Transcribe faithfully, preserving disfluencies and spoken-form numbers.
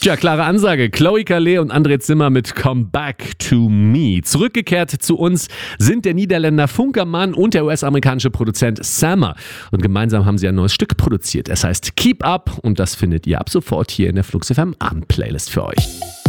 Tja, klare Ansage. Chloe Calais und André Zimmer mit Come Back to Me. Zurückgekehrt zu uns sind der Niederländer Funkermann und der U S-amerikanische Produzent Sammer. Und gemeinsam haben sie ein neues Stück produziert. Es heißt Keep Up und das findet ihr ab sofort hier in der Flux F M Abend-Playlist für euch.